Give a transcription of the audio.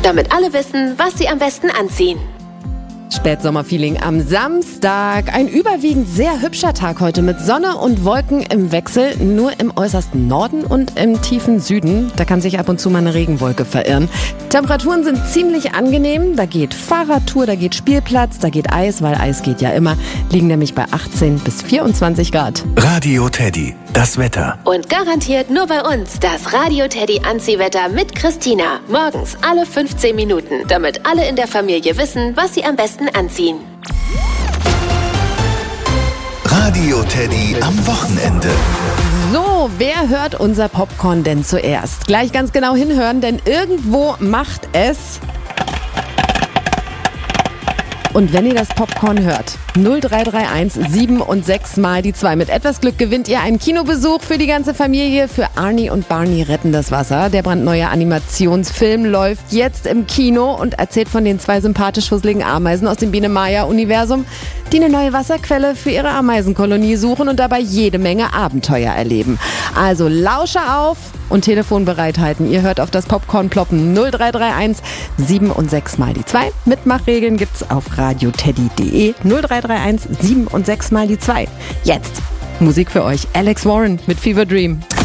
damit alle wissen, was sie am besten anziehen. Spätsommerfeeling am Samstag. Ein überwiegend sehr hübscher Tag heute mit Sonne und Wolken im Wechsel. Nur im äußersten Norden und im tiefen Süden. Da kann sich ab und zu mal eine Regenwolke verirren. Temperaturen sind ziemlich angenehm. Da geht Fahrradtour, da geht Spielplatz, da geht Eis, weil Eis geht ja immer. Liegen nämlich bei 18 bis 24 Grad. Radio Teddy, das Wetter. Und garantiert nur bei uns das Radio Teddy Anziehwetter mit Christina. Morgens alle 15 Minuten, damit alle in der Familie wissen, was sie am besten anziehen. Radio Teddy am Wochenende. So, wer hört unser Popcorn denn zuerst? Gleich ganz genau hinhören, denn irgendwo macht es... Und wenn ihr das Popcorn hört, 0331 7 und 6 mal die 2. Mit etwas Glück gewinnt ihr einen Kinobesuch für die ganze Familie. Für Arnie und Barney retten das Wasser. Der brandneue Animationsfilm läuft jetzt im Kino und erzählt von den 2 sympathisch husseligen Ameisen aus dem Biene-Maya-Universum, die eine neue Wasserquelle für ihre Ameisenkolonie suchen und dabei jede Menge Abenteuer erleben. Also lausche auf und Telefon bereithalten. Ihr hört auf das Popcorn ploppen. 0331 7 und 6 mal die 2. Mitmachregeln gibt's auf radioteddy.de. 0331 7 und 6 mal die 2. Jetzt Musik für euch. Alex Warren mit Fever Dream.